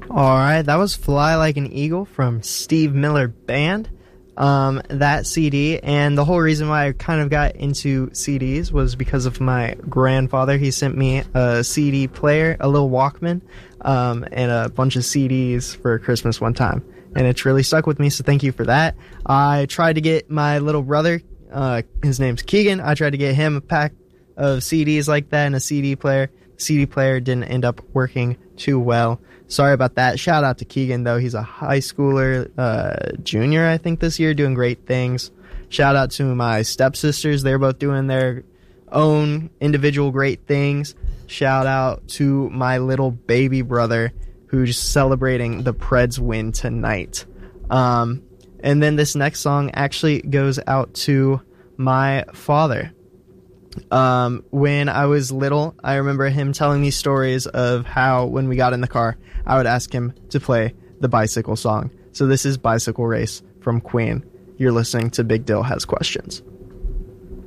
All right, that was Fly Like an Eagle from Steve Miller Band. That CD, and the whole reason why I kind of got into CDs was because of my grandfather. He sent me a CD player, a little Walkman, and a bunch of CDs for Christmas one time, and it's really stuck with me, so thank you for that. I tried to get my little brother, his name's Keegan, I tried to get him a pack of CDs like that and a CD player. The CD player didn't end up working too well. Sorry about that. Shout out to Keegan, though. He's a high schooler, junior, I think, this year, doing great things. Shout out to my stepsisters. They're both doing their own individual great things. Shout out to my little baby brother, who's celebrating the Preds win tonight. And then this next song actually goes out to my father. When I was little, I remember him telling me stories of how when we got in the car, I would ask him to play the Bicycle song. So this is Bicycle Race from Queen. You're listening to Big Dill Has Questions.